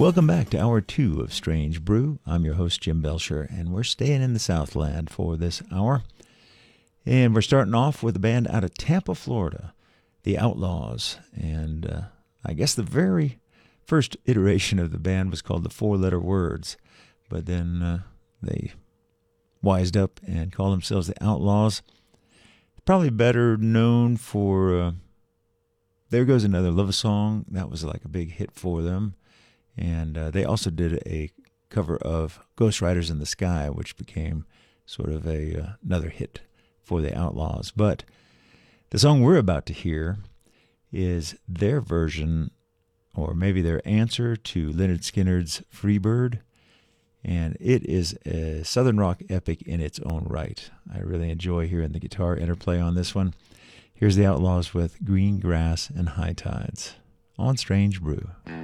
Welcome back to Hour 2 of Strange Brew. I'm your host, Jim Belcher, and we're staying in the Southland for this hour. And we're starting off with a band out of Tampa, Florida, The Outlaws. And I guess the very first iteration of the band was called the Four Letter Words. But then they wised up and called themselves The Outlaws. Probably better known for There Goes Another Love Song. That was like a big hit for them. And they also did a cover of Ghost Riders in the Sky, which became sort of another hit for the Outlaws. But the song we're about to hear is their version, or maybe their answer to Lynyrd Skynyrd's Freebird. And it is a Southern rock epic in its own right. I really enjoy hearing the guitar interplay on this one. Here's the Outlaws with Green Grass and High Tides on Strange Brew.